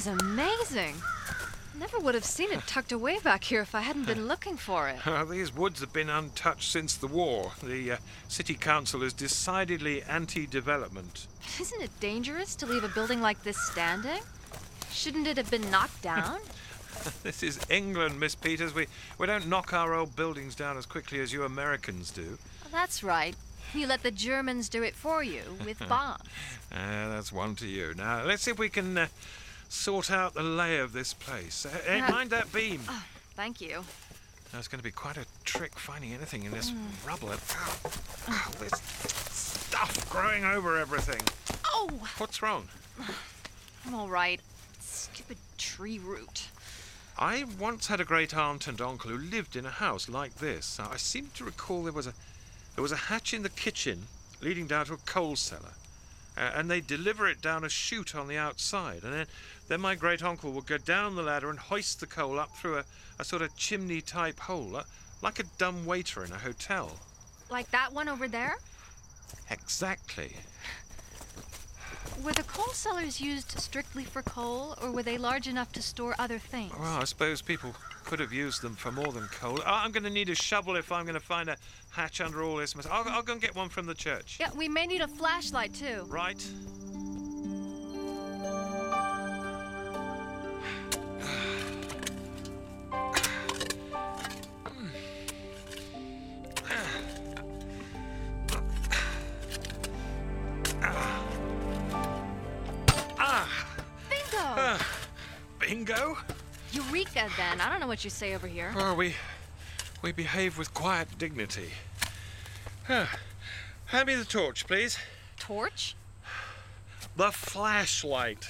is amazing. Never would have seen it tucked away back here if I hadn't been looking for it. These woods have been untouched since the war. The city council is decidedly anti-development. Isn't it dangerous to leave a building like this standing? Shouldn't it have been knocked down? This is England, Miss Peters. We don't knock our old buildings down as quickly as you Americans do. Well, that's right. You let the Germans do it for you with bombs. That's one to you. Now, let's see if we can sort out the lay of this place. Mind that beam. Oh, thank you. Now, it's going to be quite a trick finding anything in this rubble. All this stuff growing over everything. Oh! What's wrong? I'm all right. Stupid tree root. I once had a great aunt and uncle who lived in a house like this. I seem to recall there was a hatch in the kitchen leading down to a coal cellar. And they'd deliver it down a chute on the outside. And then my great-uncle would go down the ladder and hoist the coal up through a sort of chimney-type hole, like a dumb waiter in a hotel. Like that one over there? Exactly. Were the coal cellars used strictly for coal, or were they large enough to store other things? Well, I suppose people could have used them for more than coal. I'm going to need a shovel if I'm going to find a hatch under all this mess. I'll go and get one from the church. Yeah, we may need a flashlight, too. Right. Bingo? Eureka, then. I don't know what you say over here. Well, we behave with quiet dignity. Hand me the torch, please. Torch? The flashlight.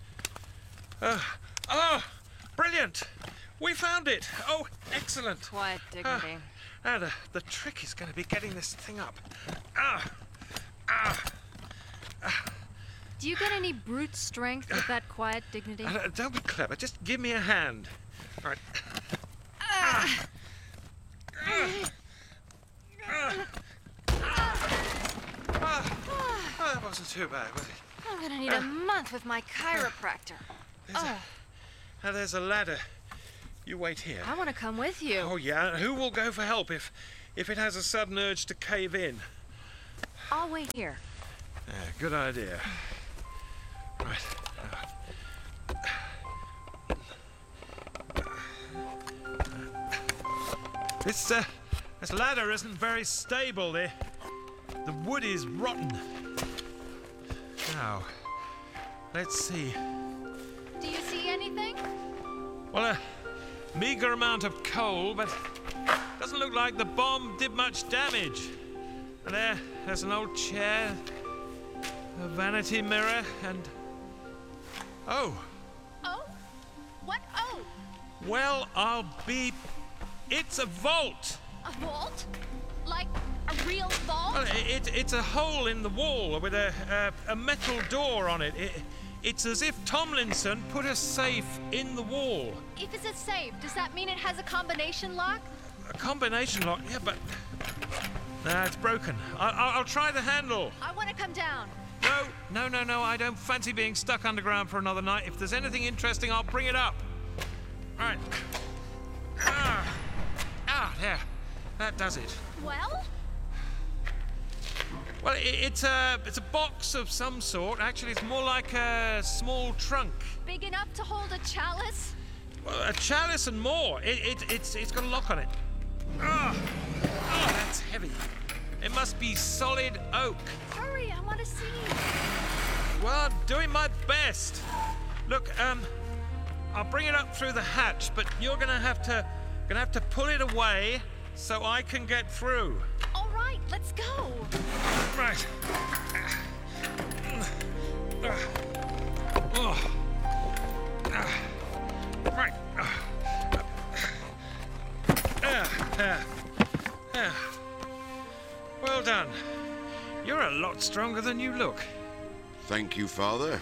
Brilliant! We found it! Oh, excellent! Quiet dignity. Now, the trick is going to be getting this thing up. Do you get any brute strength with that quiet dignity? Don't be clever. Just give me a hand. All right. That wasn't too bad, was it? I'm gonna need a month with my chiropractor. There's a ladder. You wait here. I want to come with you. Oh, yeah? Who will go for help if it has a sudden urge to cave in? I'll wait here. Good idea. Right. This ladder isn't very stable. The wood is rotten. Now, let's see. Do you see anything? Well, a meager amount of coal, but doesn't look like the bomb did much damage. And there's an old chair, a vanity mirror, and... Oh. Oh? What? Oh! Well, it's a vault! A vault? Like a real vault? Well, it's a hole in the wall with a metal door on it. It's as if Tomlinson put a safe in the wall. If it's a safe, does that mean it has a combination lock? A combination lock? Yeah, but... Nah, it's broken. I'll try the handle. I want to come down. No. I don't fancy being stuck underground for another night. If there's anything interesting, I'll bring it up. All right. There. That does it. Well? Well, it's a box of some sort. Actually, it's more like a small trunk. Big enough to hold a chalice? Well, a chalice and more. It's got a lock on it. Oh, that's heavy. It must be solid oak. Hurry, I want to see. Well, I'm doing my best. Look, I'll bring it up through the hatch, but you're gonna have to pull it away so I can get through. All right, let's go. Right. Right. Well done. You're a lot stronger than you look. Thank you, Father.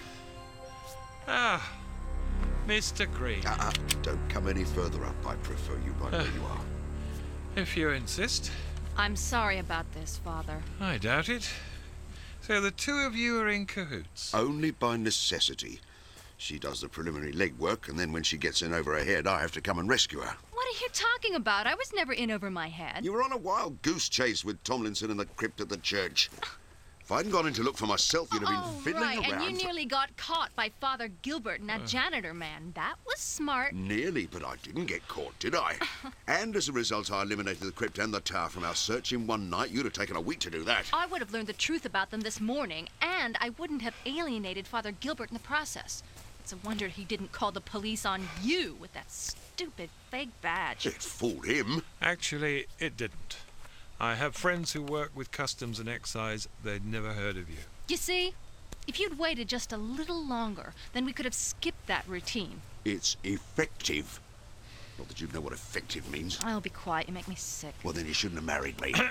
Mr. Green. Don't come any further up. I prefer you right where you are. If you insist. I'm sorry about this, Father. I doubt it. So the two of you are in cahoots? Only by necessity. She does the preliminary legwork, and then when she gets in over her head, I have to come and rescue her. What are you talking about? I was never in over my head. You were on a wild goose chase with Tomlinson in the crypt of the church. If I hadn't gone in to look for myself, you'd have been fiddling right, around. and you nearly got caught by Father Gilbert and that janitor man. That was smart. Nearly, but I didn't get caught, did I? And as a result, I eliminated the crypt and the tower from our search in one night. You'd have taken a week to do that. I would have learned the truth about them this morning, and I wouldn't have alienated Father Gilbert in the process. It's a wonder he didn't call the police on you with that stupid fake badge. It fooled him. Actually, it didn't. I have friends who work with customs and excise. They'd never heard of you. You see, if you'd waited just a little longer, then we could have skipped that routine. It's effective. Not that you know what effective means. I'll be quiet. You make me sick. Well, then you shouldn't have married me.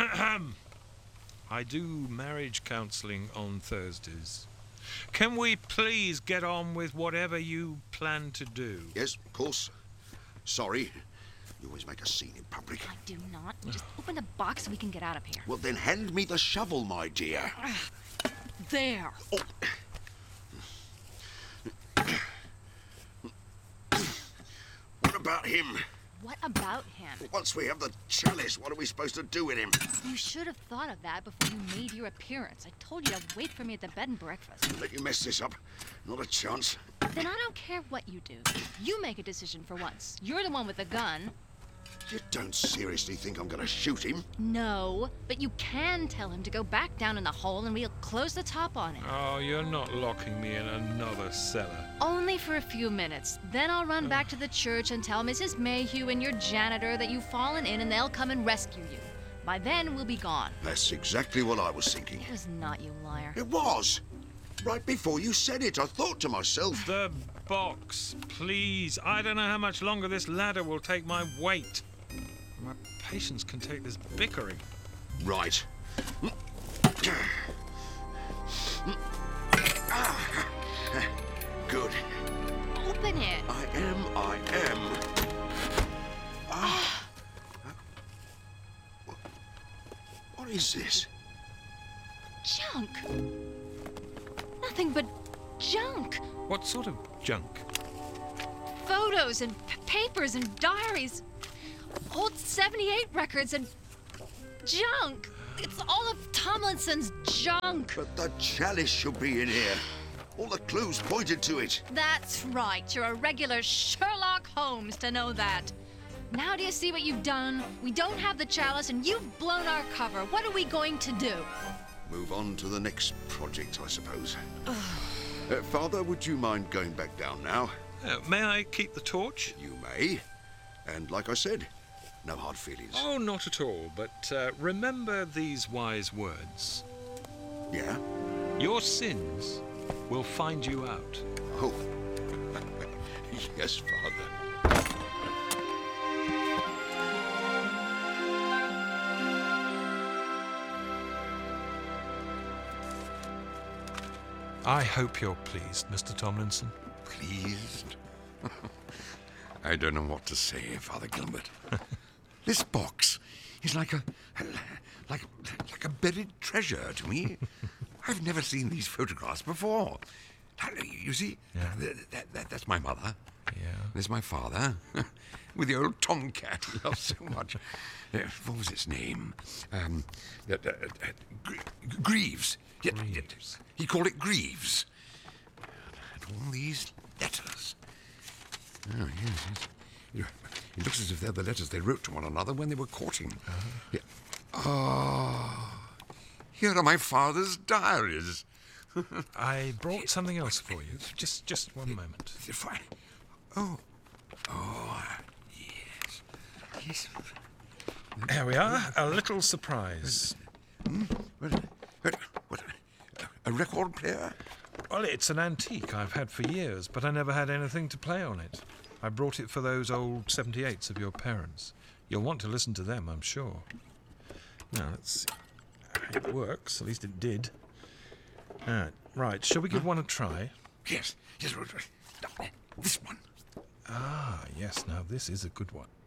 I do marriage counselling on Thursdays. Can we please get on with whatever you plan to do? Yes, of course. Sorry. You always make a scene in public. I do not. Just open the box so we can get out of here. Well, then hand me the shovel, my dear. There. Oh. What about him? What about him? Once we have the chalice, what are we supposed to do with him? You should have thought of that before you made your appearance. I told you to wait for me at the bed and breakfast. Let you mess this up. Not a chance. Then I don't care what you do. You make a decision for once. You're the one with the gun. You don't seriously think I'm going to shoot him? No, but you can tell him to go back down in the hole and we'll close the top on it. Oh, you're not locking me in another cellar. Only for a few minutes. Then I'll run back to the church and tell Mrs. Mayhew and your janitor that you've fallen in and they'll come and rescue you. By then, we'll be gone. That's exactly what I was thinking. It was not you, liar. It was. Right before you said it, I thought to myself... The box, please. I don't know how much longer this ladder will take my weight. My patience can take this bickering. Right. Good. Open it. I am. What is this? Junk. Nothing but junk. What sort of junk? Photos and papers and diaries. Old 78 records and junk. It's all of Tomlinson's junk. But the chalice should be in here. All the clues pointed to it. That's right. You're a regular Sherlock Holmes to know that. Now do you see what you've done? We don't have the chalice and you've blown our cover. What are we going to do? Move on to the next project, I suppose. Father, would you mind going back down now? May I keep the torch? You may. And like I said, no hard feelings. Oh, not at all. But remember these wise words. Yeah? Your sins will find you out. Oh. Yes, Father. I hope you're pleased, Mr. Tomlinson. Pleased? I don't know what to say, Father Gilbert. This box is like a buried treasure to me. I've never seen these photographs before. You see, that's my mother. Yeah. There's my father, with the old tomcat he loves so much. What was its name? Greaves. Yeah, Greaves. he called it Greaves. And all these letters. Oh, yes. It looks as if they're the letters they wrote to one another when they were courting. Yeah. Oh, here are my father's diaries. I brought something else for you. Just one moment. Fine. Oh, yes. Yes. Here we are. A little surprise. What? A record player? Well, it's an antique I've had for years, but I never had anything to play on it. I brought it for those old 78s of your parents. You'll want to listen to them, I'm sure. Now, let's see. It works. At least it did. Right. Shall we give one a try? Yes. This one. Ah, yes. Now, this is a good one.